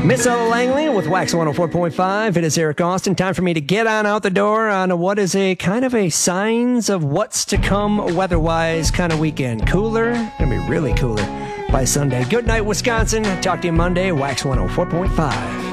Miss Ella Langley with Wax 104.5. It is Eric Austin. Time for me to get on out the door on what is a kind of a signs of what's to come weather-wise kind of weekend. Cooler, gonna be really cooler by Sunday. Good night, Wisconsin. Talk to you Monday, Wax 104.5.